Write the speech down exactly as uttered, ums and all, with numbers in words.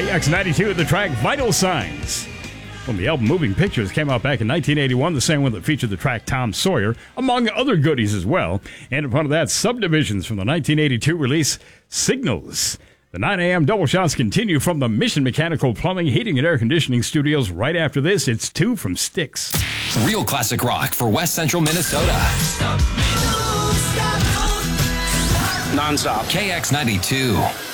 K X ninety-two, the track Vital Signs. From the album Moving Pictures, came out back in nineteen eighty-one, the same one that featured the track Tom Sawyer, among other goodies as well. And in front of that, Subdivisions from the nineteen eighty-two release Signals. The nine a.m. double shots continue from the Mission Mechanical Plumbing, Heating, and Air Conditioning Studios. Right after this, it's two from Styx. Real classic rock for West Central Minnesota. Non-stop. K X ninety-two.